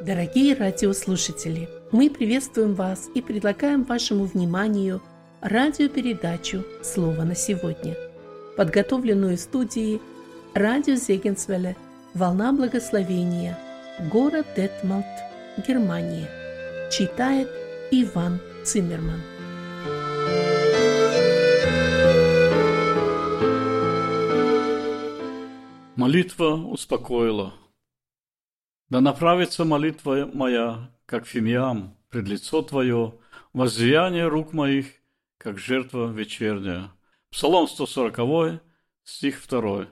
Дорогие радиослушатели, мы приветствуем вас и предлагаем вашему вниманию радиопередачу «Слово на сегодня», подготовленную в студии радио Зегенсвелле «Волна благословения», город Детмалт, Германия. Читает Иван Циммерман. Молитва успокоила. Да направится молитва моя, как фимиам, пред лицо Твое, воззрение рук моих, как жертва вечерняя. Псалом 140, стих 2.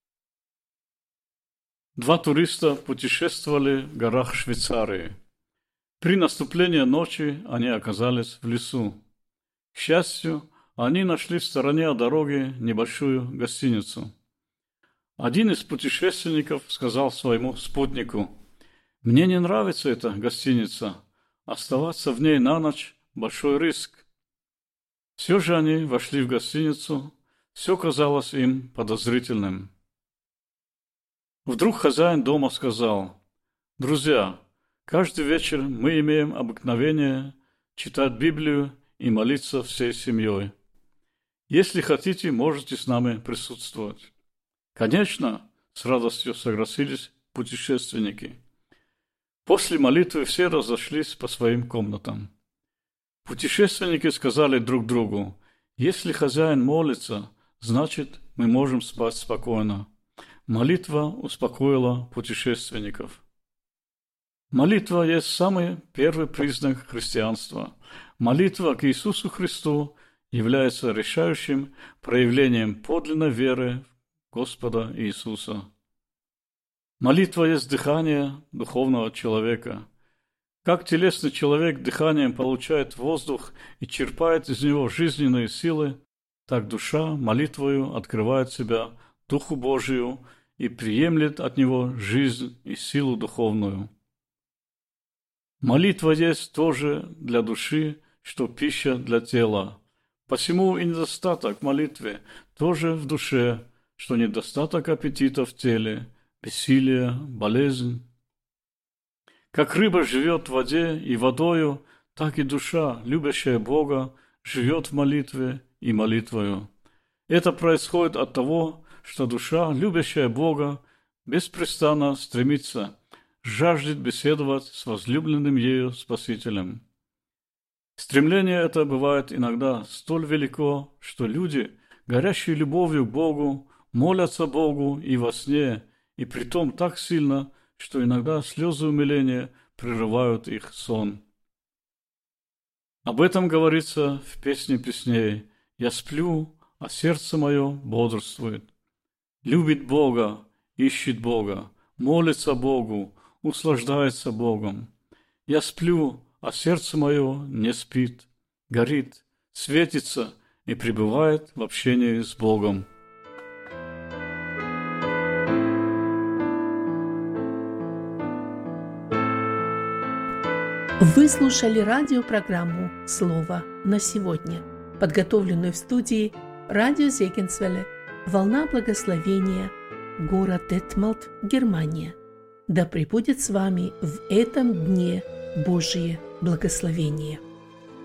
Два туриста путешествовали в горах Швейцарии. При наступлении ночи они оказались в лесу. К счастью, они нашли в стороне от дороги небольшую гостиницу. Один из путешественников сказал своему спутнику: «Мне не нравится эта гостиница. Оставаться в ней на ночь – большой риск». Все же они вошли в гостиницу. Все казалось им подозрительным. Вдруг хозяин дома сказал: «Друзья, каждый вечер мы имеем обыкновение читать Библию и молиться всей семьей. Если хотите, можете с нами присутствовать». «Конечно», – с радостью согласились путешественники. После молитвы все разошлись по своим комнатам. Путешественники сказали друг другу: «Если хозяин молится, значит, мы можем спать спокойно». Молитва успокоила путешественников. Молитва есть самый первый признак христианства. Молитва к Иисусу Христу является решающим проявлением подлинной веры в Господа Иисуса. Молитва есть дыхание духовного человека. Как телесный человек дыханием получает воздух и черпает из него жизненные силы, так душа молитвою открывает себя Духу Божию и приемлет от него жизнь и силу духовную. Молитва есть тоже для души, что пища для тела. Посему и недостаток в молитве тоже в душе, что недостаток аппетита в теле, бессилие, болезнь. Как рыба живет в воде и водою, так и душа, любящая Бога, живет в молитве и молитвою. Это происходит от того, что душа, любящая Бога, беспрестанно стремится, жаждет беседовать с возлюбленным ею Спасителем. Стремление это бывает иногда столь велико, что люди, горящие любовью к Богу, молятся Богу и во сне, и притом так сильно, что иногда слезы умиления прерывают их сон. Об этом говорится в Песне песней: «Я сплю, а сердце мое бодрствует». Любит Бога, ищет Бога, молится Богу, услаждается Богом. Я сплю, а сердце мое не спит, горит, светится и пребывает в общении с Богом. Вы слушали радиопрограмму «Слово на сегодня», подготовленную в студии радио Зегенсвелле «Волна благословения», город Детмалт, Германия. Да пребудет с вами в этом дне Божие благословение.